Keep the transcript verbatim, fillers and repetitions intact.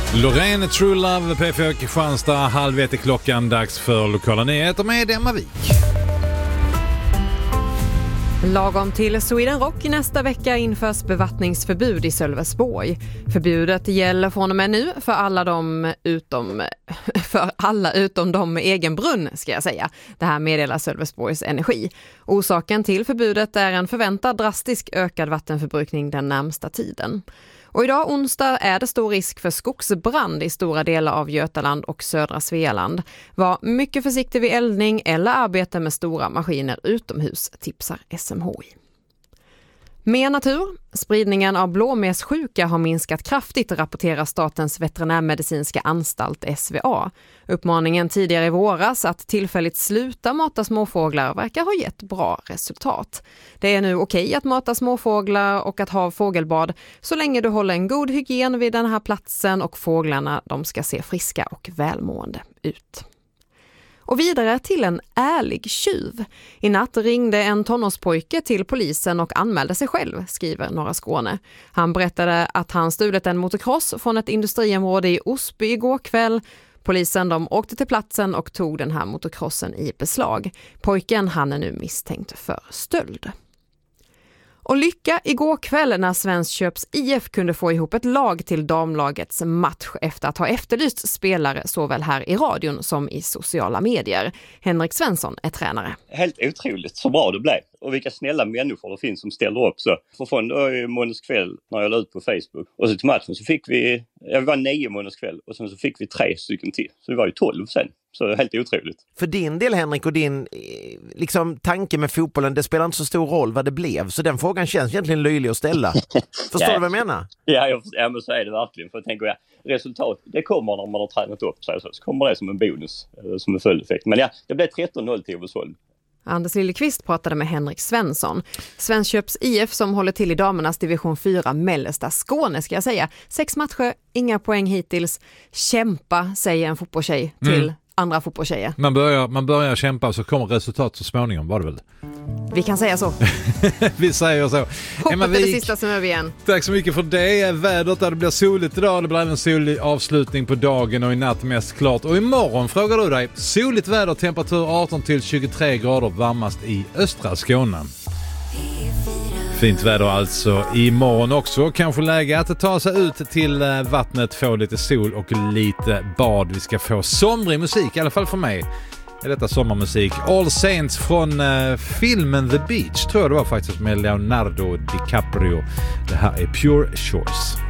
Loreen, True Love, P fyra Kristianstad, halv ett i klockan, dags för lokala nyheter med Emma Wik. Lagom till Sweden Rock nästa vecka införs bevattningsförbud i Sölvesborg. Förbudet gäller från och med nu för alla de utom för alla utom de med egen brunn, ska jag säga. Det här meddelar Sölvesborgs Energi. Orsaken till förbudet är en förväntad drastisk ökad vattenförbrukning den närmsta tiden. Och idag onsdag är det stor risk för skogsbrand i stora delar av Götaland och södra Svealand. Var mycket försiktig vid eldning eller arbeta med stora maskiner utomhus, tipsar S M H I. Mer natur. Spridningen av blåmessjuka har minskat kraftigt, rapporterar Statens veterinärmedicinska anstalt S V A. Uppmaningen tidigare i våras att tillfälligt sluta mata småfåglar verkar ha gett bra resultat. Det är nu okej att mata småfåglar och att ha fågelbad så länge du håller en god hygien vid den här platsen och fåglarna de ska se friska och välmående ut. Och vidare till en ärlig tjuv. I natt ringde en tonårspojke till polisen och anmälde sig själv, skriver Norra Skåne. Han berättade att han stulit en motocross från ett industriområde i Osby igår kväll. Polisen de åkte till platsen och tog den här motocrossen i beslag. Pojken han är nu misstänkt för stöld. Och lycka igår kväll när Svenskköps I F kunde få ihop ett lag till damlagets match efter att ha efterlyst spelare såväl här i radion som i sociala medier. Henrik Svensson är tränare. Helt otroligt så bra det blev. Och vilka snälla människor det finns som ställer upp så. För från då i måndags kväll när jag la ut på Facebook. Och så till matchen så fick vi, jag var nio måndags kväll och sen så fick vi tre stycken till. Så det var ju tolv sen. Så det är helt otroligt. För din del Henrik och din liksom, tanke med fotbollen, det spelar inte så stor roll vad det blev. Så den frågan känns egentligen löjlig att ställa. Förstår ja. du vad jag menar? Ja, jag, ja, men så är det verkligen. För jag tänker, ja, resultat, det kommer när man har tränat upp sig. Så, så kommer det som en bonus, som en följdeffekt. Men ja, det blev tretton noll till Ovesholm. Anders Lillqvist pratade med Henrik Svensson. Svenskköps I F som håller till i damernas division fyra mellersta Skåne ska jag säga. Sex matcher, inga poäng hittills. Kämpa, säger en fotbollstjej till mm. andra fotbollstjejer. Man börjar, man börjar kämpa så kommer resultat så småningom, var det väl? Vi kan säga så. Vi säger så. Hoppas det sista som är vi igen. Tack så mycket för det. Vädret där det blir soligt idag. Det blir även solig avslutning på dagen och i natt mest klart. Och imorgon frågar du dig. Soligt väder, temperatur arton till tjugotre grader, varmast i östra Skåne. Fint väder alltså imorgon också. Kanske läge att ta sig ut till vattnet, få lite sol och lite bad. Vi ska få somrig musik, i alla fall för mig. Är detta sommarmusik. All Saints från uh, filmen The Beach tror jag det var faktiskt med Leonardo DiCaprio. Det här är Pure Shores.